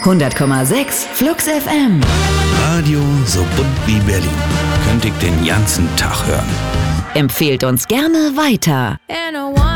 100,6 Flux FM. Radio so bunt wie Berlin. Könnte ich den ganzen Tag hören. Empfehlt uns gerne weiter.